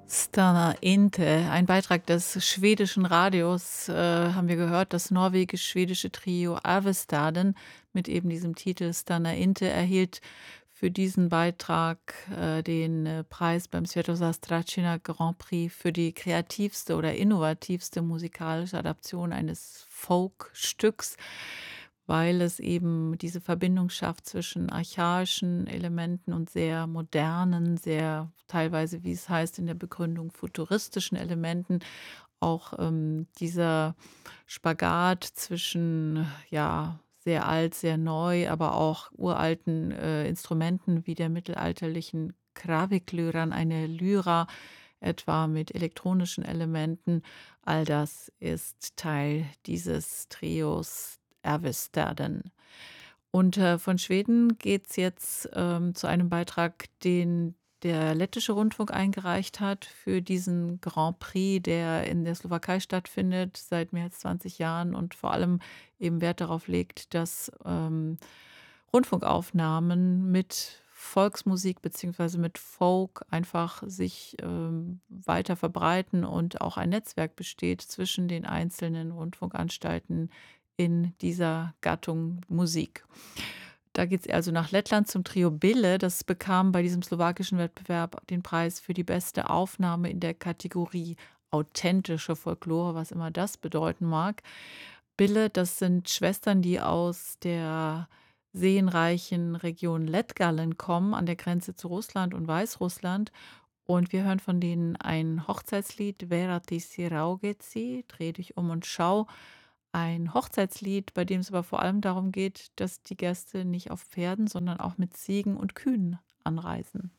Stana Inte, ein Beitrag des schwedischen Radios, haben wir gehört. Das norwegisch-schwedische Trio Avestaden mit eben diesem Titel Stana Inte erhielt für diesen Beitrag, den, Preis beim Sviatoslav Stracina Grand Prix für die kreativste oder innovativste musikalische Adaption eines Folkstücks, weil es eben diese Verbindung schafft zwischen archaischen Elementen und sehr modernen, sehr teilweise, wie es heißt in der Begründung, futuristischen Elementen. Auch, dieser Spagat zwischen, ja, sehr alt, sehr neu, aber auch uralten, Instrumenten wie der mittelalterlichen Kraviklyrern, eine Lyra etwa mit elektronischen Elementen. All das ist Teil dieses Trios Ervistaden. Und, von Schweden geht's jetzt, zu einem Beitrag, den der lettische Rundfunk eingereicht hat für diesen Grand Prix, der in der Slowakei stattfindet seit mehr als 20 Jahren und vor allem eben Wert darauf legt, dass, Rundfunkaufnahmen mit Volksmusik beziehungsweise mit Folk einfach sich, weiter verbreiten und auch ein Netzwerk besteht zwischen den einzelnen Rundfunkanstalten in dieser Gattung Musik. Da geht's also nach Lettland zum Trio Bille. Das bekam bei diesem slowakischen Wettbewerb den Preis für die beste Aufnahme in der Kategorie authentische Folklore, was immer das bedeuten mag. Bille, das sind Schwestern, die aus der seenreichen Region Lettgallen kommen, an der Grenze zu Russland und Weißrussland. Und wir hören von denen ein Hochzeitslied, Verati Siraugezi, dreh dich um und schau. Ein Hochzeitslied, bei dem es aber vor allem darum geht, dass die Gäste nicht auf Pferden, sondern auch mit Ziegen und Kühen anreisen.